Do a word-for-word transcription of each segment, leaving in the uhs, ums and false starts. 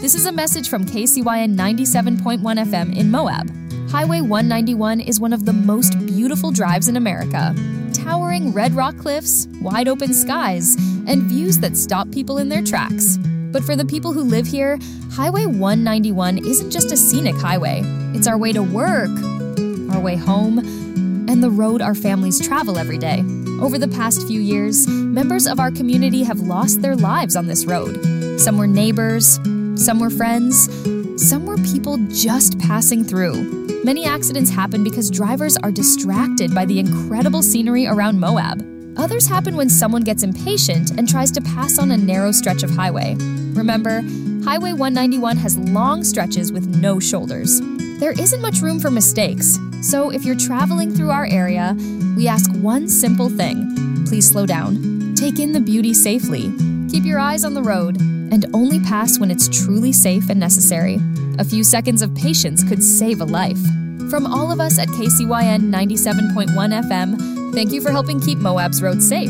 This is a message from K C Y N ninety-seven point one F M in Moab. Highway one ninety-one is one of the most beautiful drives in America. Towering red rock cliffs, wide open skies, and views that stop people in their tracks. But for the people who live here, Highway one ninety-one isn't just a scenic highway. It's our way to work, our way home, and the road our families travel every day. Over the past few years, members of our community have lost their lives on this road. Some were neighbors, some were friends, some were people just passing through. Many accidents happen because drivers are distracted by the incredible scenery around Moab. Others happen when someone gets impatient and tries to pass on a narrow stretch of highway. Remember, Highway one ninety-one has long stretches with no shoulders. There isn't much room for mistakes, so if you're traveling through our area, we ask one simple thing. Please slow down, take in the beauty safely, keep your eyes on the road, and only pass when it's truly safe and necessary. A few seconds of patience could save a life. From all of us at K C Y N ninety-seven point one F M, thank you for helping keep Moab's roads safe.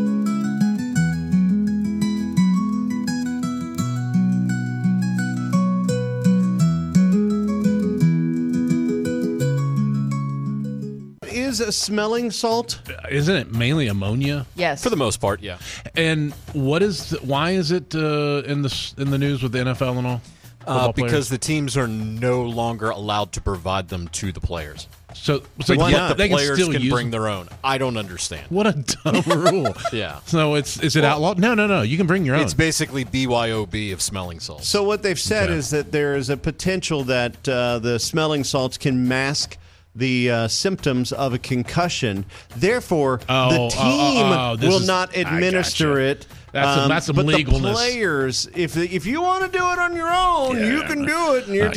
Is a smelling salt? Isn't it mainly ammonia? Yes. For the most part, yeah. And what is the, why is it uh, in the in the news with the N F L and all? Uh, because the teams are no longer allowed to provide them to the players. So, so Why yeah, not? they The players can, still can use bring them. their own. I don't understand. What a dumb rule. Yeah. So it's is it outlawed? No, no, no. You can bring your own. It's basically B Y O B of smelling salts. So what they've said Okay. is that there is a potential that uh, the smelling salts can mask the uh, symptoms of a concussion. Therefore, Oh, the oh, team oh, oh, this will is- not I administer gotcha. it. That's some- that's some but legalness. the players, if if you want to do it on your own, Yeah. you can do it, and you're I